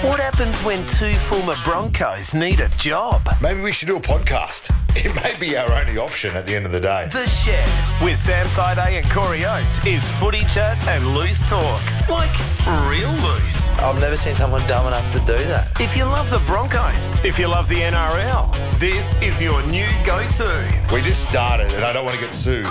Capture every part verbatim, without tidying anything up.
What happens when two former Broncos need a job? Maybe we should do a podcast. It may be our only option at the end of the day. The Shed with Sam Side and Corey Oates is footy chat and loose talk. Like, real loose. I've never seen someone dumb enough to do that. If you love the Broncos, if you love the N R L, this is your new go-to. We just started and I don't want to get sued.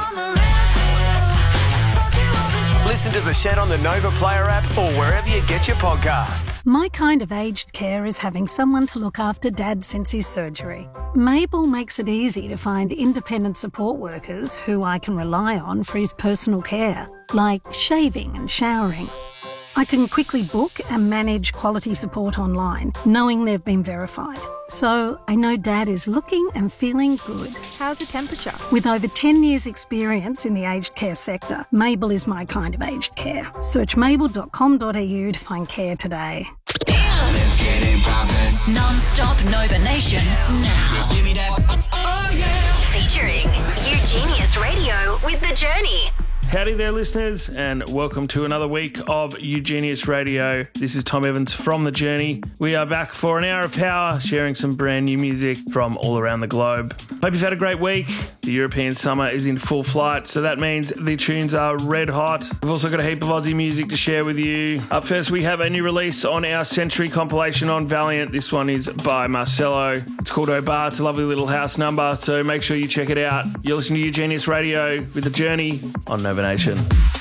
Listen to The Shed on the Nova Player app or wherever you get your podcasts. My kind of aged care is having someone to look after Dad since his surgery. Mabel makes it easy to find independent support workers who I can rely on for his personal care, like shaving and showering. I can quickly book and manage quality support online, knowing they've been verified. So I know Dad is looking and feeling good. How's the temperature? With over ten years experience in the aged care sector, Mabel is my kind of aged care. Search mabel dot com dot a u to find care today. Damn. Let's get it poppin'. Non-stop Nova Nation now. Give me that. Oh yeah. Featuring Eugenius Radio with The Journey. Howdy there, listeners, and welcome to another week of Eugenius Radio. This is Tom Evans from The Journey. We are back for an hour of power, sharing some brand new music from all around the globe. Hope you've had a great week. The European summer is in full flight, so that means the tunes are red hot. We've also got a heap of Aussie music to share with you. Up first, we have a new release on our Century compilation on Valiant. This one is by Marcelo. It's called Obar. It's a lovely little house number, so make sure you check it out. You're listening to Eugenius Radio with The Journey on Nova Nation.